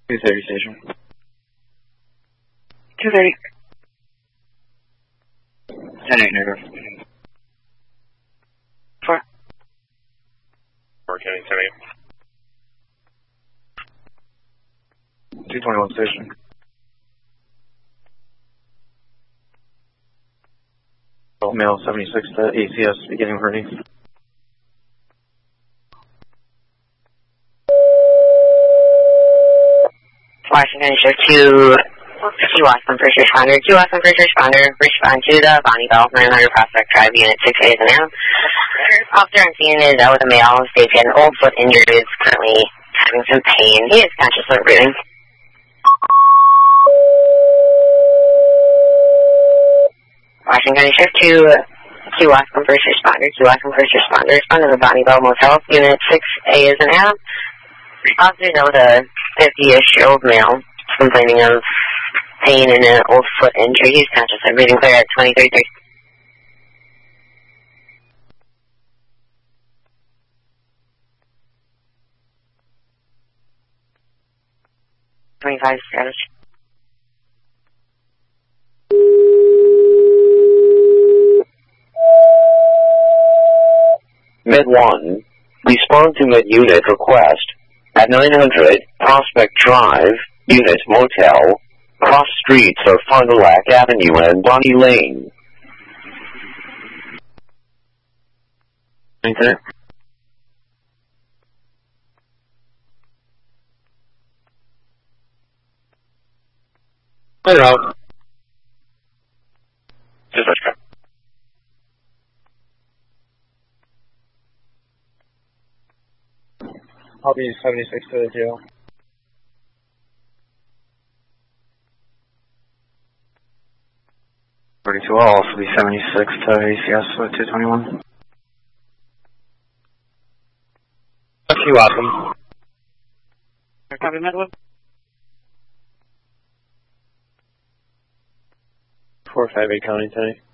230 station. 230. 10-8 negative. 4. 4 County 10-8. 221 station. Mail 76 to ACS beginning ready. Washington Shift 2, Key Watson First Responder. Key Watson First Responder, respond to the Bonnie Bell 900 Prospect Drive, Unit 6A is an AM. Officer on scene is out with a male. States he had an old foot injury, is currently having some pain. He is conscious of breathing. Washington Shift 2, Key Watson First Responder. Key Watson First Responder, respond to the Bonnie Bell Motel, Unit 6A is an AM. Officer is out with a 50-ish-year-old male complaining of pain and an old foot injury. He's conscious of breathing clear at 2033. Status. Med 1, respond to Med Unit request at 900 Prospect Drive, Unit Motel, cross streets of Fond du Lac Avenue and Bonnie Lane. Okay. Clear out. Dispatch. I'll be 76 to the jail. I'll also be 76 to ACS with 221. Thank you, awesome. Copy, Medwood. 458 County today.